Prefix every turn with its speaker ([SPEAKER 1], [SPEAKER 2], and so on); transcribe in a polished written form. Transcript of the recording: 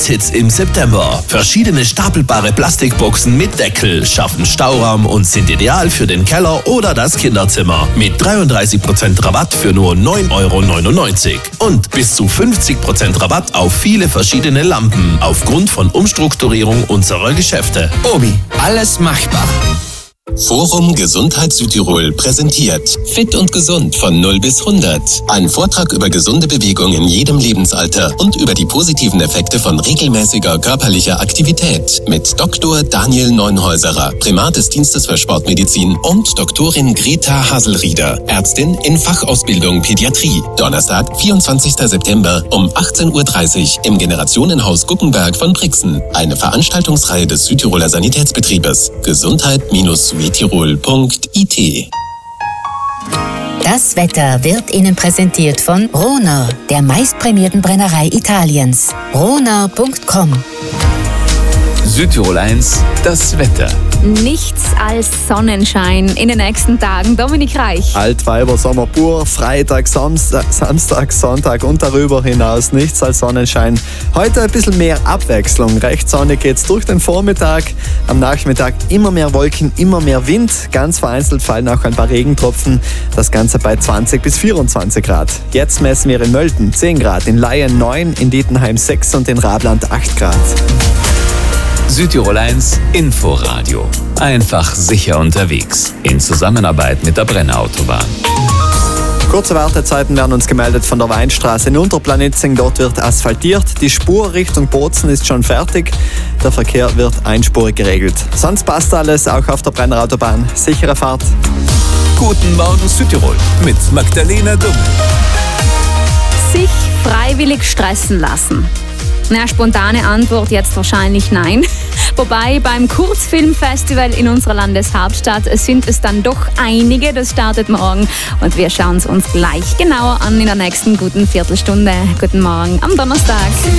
[SPEAKER 1] Eishits im September. Verschiedene stapelbare Plastikboxen mit Deckel schaffen Stauraum und sind ideal für den Keller oder das Kinderzimmer. Mit 33% Rabatt für nur 9,99 € und bis zu 50% Rabatt auf viele verschiedene Lampen aufgrund von Umstrukturierung unserer Geschäfte. Obi, alles machbar.
[SPEAKER 2] Forum Gesundheit Südtirol präsentiert Fit und Gesund von 0 bis 100. Ein Vortrag über gesunde Bewegung in jedem Lebensalter und über die positiven Effekte von regelmäßiger körperlicher Aktivität mit Dr. Daniel Neunhäuserer, Primat des Dienstes für Sportmedizin, und Doktorin Greta Haselrieder, Ärztin in Fachausbildung Pädiatrie. Donnerstag, 24. September um 18:30 Uhr im Generationenhaus Guckenberg von Brixen. Eine Veranstaltungsreihe des Südtiroler Sanitätsbetriebes. Gesundheit-südtirol.it.
[SPEAKER 3] Das Wetter wird Ihnen präsentiert von Rohner, der meistprämierten Brennerei Italiens. Rohner.com.
[SPEAKER 4] Südtirol 1, das Wetter.
[SPEAKER 5] Nichts als Sonnenschein in den nächsten Tagen. Dominik Reich.
[SPEAKER 6] Altweiber Sommer pur, Freitag, Samstag, Sonntag und darüber hinaus nichts als Sonnenschein. Heute ein bisschen mehr Abwechslung. Recht sonnig geht's durch den Vormittag. Am Nachmittag immer mehr Wolken, immer mehr Wind. Ganz vereinzelt fallen auch ein paar Regentropfen. Das Ganze bei 20 bis 24 Grad. Jetzt messen wir in Mölten 10 Grad, in Laien 9, in Dietenheim 6 und in Rabland 8 Grad.
[SPEAKER 4] Südtirol 1 Inforadio. Einfach sicher unterwegs. In Zusammenarbeit mit der Brenner-Autobahn.
[SPEAKER 6] Kurze Wartezeiten werden uns gemeldet von der Weinstraße in Unterplanitzing. Dort wird asphaltiert. Die Spur Richtung Bozen ist schon fertig. Der Verkehr wird einspurig geregelt. Sonst passt alles, auch auf der Brenner-Autobahn. Sichere Fahrt.
[SPEAKER 4] Guten Morgen Südtirol mit Magdalena Dumm.
[SPEAKER 5] Sich freiwillig stressen lassen. Na, spontane Antwort jetzt wahrscheinlich nein. Wobei beim Kurzfilmfestival in unserer Landeshauptstadt sind es dann doch einige. Das startet morgen und wir schauen es uns gleich genauer an in der nächsten guten Viertelstunde. Guten Morgen am Donnerstag.